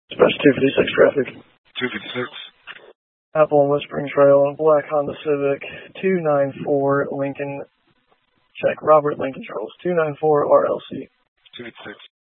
Dispatch 256 traffic. 256. Apple and West Springs Trail on black Honda Civic 294 Lincoln. Check Robert Lincoln Charles 294 RLC. 256.